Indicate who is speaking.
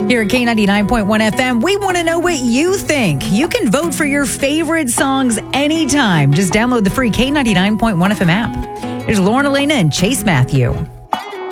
Speaker 1: Here at K99.1 FM, we want to know what you think. You can vote for your favorite songs anytime. Just download the free K99.1 FM app. There's Lauren Elena and Chase Matthew.